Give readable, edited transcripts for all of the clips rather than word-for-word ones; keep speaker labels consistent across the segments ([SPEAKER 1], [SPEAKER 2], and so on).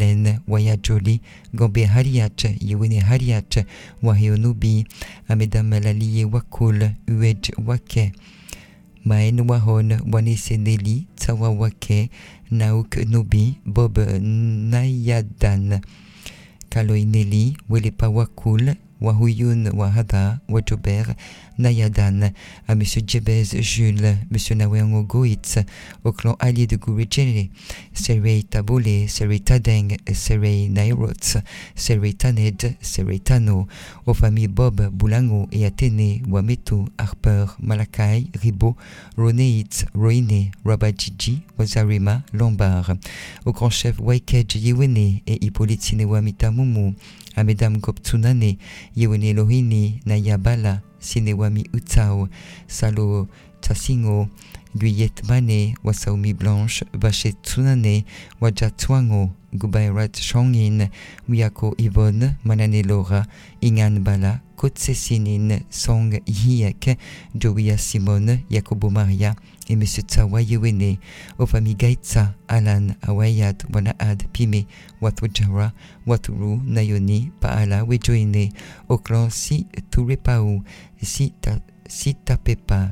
[SPEAKER 1] Helen Wayajoli Gombe Hariach Yewene Hariach Waheonubi à Mesdames Lalie Wakul Uej Wake Maen Wahon Wanese Nelly Tsawa Wake Nauk Nubi Bob Nayadan Kaloi Nelly Welepa Wakul Wahuyun Wahada Wajober Nayadan à Monsieur Jebez Jules, Monsieur Naweango Goitz, au clan allié de Gourijele, Serei Tabole, Serei Tadeng, Serei Nairotz, Serei Taned, Serei Tano, aux familles Bob, Boulango et Athénée, Wametu, Harper, Malakai, Ribo, Roneitz, Roine, Rabajiji, Wazarima, Lombard, au grand chef Waikej Yewene et Hippolyte Sinewamita Mumu, à Mesdames Goptsunane, Yewene Lohini, Nayabala, Sinewami Utsao, Salo Tassingo, Guyette Mane, Wasaomi Blanche, Bache Tsunane, Waja Twango, Gubairat Shongin, Wiako Yvonne, Manane Laura, Ingan Bala, Kotse Sinin, Song Hiek, Joia Simone, Yakobo Maria et M. Tsawa Yewene, aux familles Gaitsa, Alan, Awayat, Wanaad, Pime, Watujara, Waturu, Nayoni, Paala, Wejoine, au clan Si Turepau, Si Tapepa,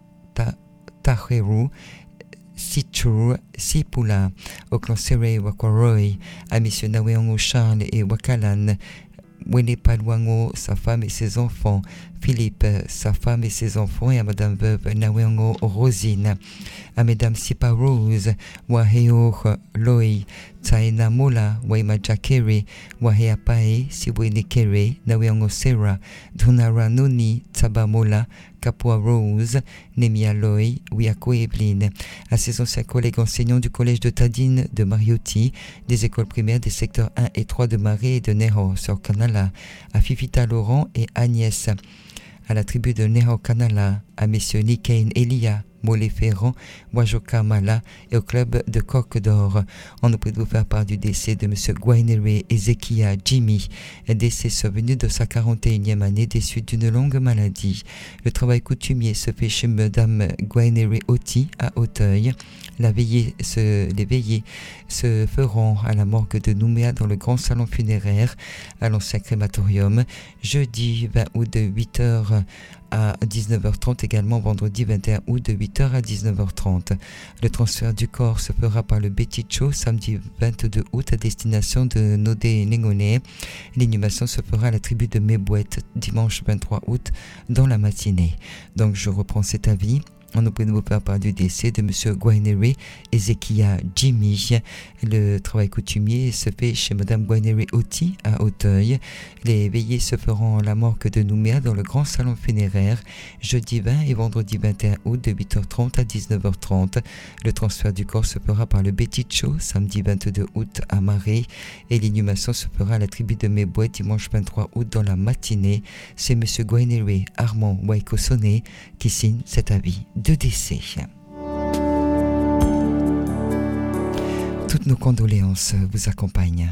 [SPEAKER 1] Taheru, Sichur, Sipula, au clan Sere Wakoroi, à M. Naweango Charles et Wakalan, Wene Paluango, sa femme et ses enfants, Philippe, sa femme et ses enfants, et à Madame Veuve Naweango Rosine, à Mesdames Sipa Rose, Waheo Loi, Tsaena Mola, Waima Jakere, Wahea Pae, Siwene Kere, Naweango Sera, Dunara Noni, Tsaba Mola, Kapua Rose, Nemia Loi, Wiako Eveline, à ses anciens collègues enseignants du collège de Tadine, de Mariotti, des écoles primaires des secteurs 1 et 3 de Marais et de Nero sur Canala, à Fifita Laurent et Agnès, à la tribu de Nero Canala, à messieurs Nikain Elia, Molé Ferrand, Wajoka Mala et au club de Coq d'Or. On nous prie de vous faire part du décès de M. Gwainere Ezekia Jimmy, un décès survenu de sa 41e année des suites d'une longue maladie. Le travail coutumier se fait chez Mme Gwainere Oti à Auteuil. Les veillées se feront à la morgue de Nouméa dans le grand salon funéraire à l'ancien crématorium, jeudi 20 août de 8h à 19h30, également vendredi 21 août de 8h à 19h30. Le transfert du corps se fera par le Beticho samedi 22 août à destination de Nodé Nengone. L'inhumation se fera à la tribu de Mébouette dimanche 23 août dans la matinée. Donc je reprends cet avis. On nous prie de vous faire part du décès de M. Gwainere Ezekia Jimmy. Le travail coutumier se fait chez Mme Gwainere Oti à Auteuil. Les veillées se feront à la morgue de Nouméa dans le grand salon funéraire jeudi 20 et vendredi 21 août de 8h30 à 19h30. Le transfert du corps se fera par le Beticho samedi 22 août à Marais et l'inhumation se fera à la tribu de Méboué dimanche 23 août dans la matinée. C'est M. Gwainere Armand Waikosone qui signe cet avis de décès. Toutes nos condoléances vous accompagnent.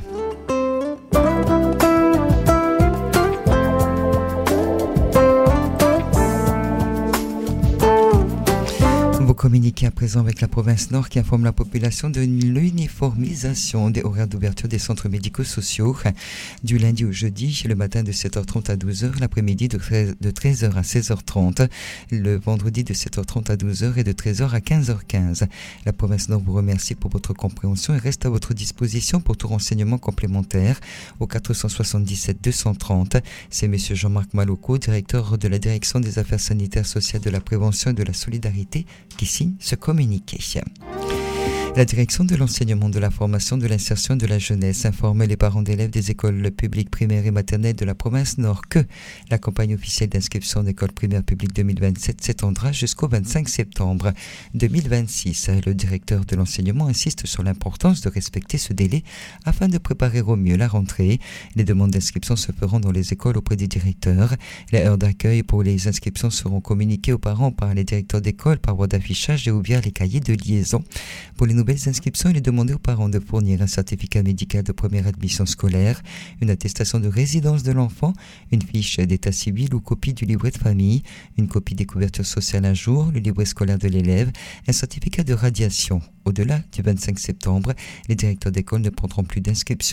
[SPEAKER 1] Vous communiquez à présent avec la province Nord qui informe la population de l'uniformisation des horaires d'ouverture des centres médico-sociaux du lundi au jeudi, le matin de 7h30 à 12h, l'après-midi de 13h à 16h30, le vendredi de 7h30 à 12h et de 13h à 15h15. La province Nord vous remercie pour votre compréhension et reste à votre disposition pour tout renseignement complémentaire au 477 230. C'est M. Jean-Marc Maloko, directeur de la Direction des Affaires sanitaires, sociales, de la prévention et de la solidarité, qui signe ce communiqué. La direction de l'enseignement, de la formation, de l'insertion et de la jeunesse informe les parents d'élèves des écoles publiques primaires et maternelles de la province Nord que la campagne officielle d'inscription en école primaire publique 2027 s'étendra jusqu'au 25 septembre 2026. Le directeur de l'enseignement insiste sur l'importance de respecter ce délai afin de préparer au mieux la rentrée. Les demandes d'inscription se feront dans les écoles auprès des directeurs. Les heures d'accueil pour les inscriptions seront communiquées aux parents par les directeurs d'école par voie d'affichage et ou via les cahiers de liaison. Pour les nouvelles inscriptions, il est demandé aux parents de fournir un certificat médical de première admission scolaire, une attestation de résidence de l'enfant, une fiche d'état civil ou copie du livret de famille, une copie des couvertures sociales à jour, le livret scolaire de l'élève, un certificat de radiation. Au-delà du 25 septembre, les directeurs d'école ne prendront plus d'inscription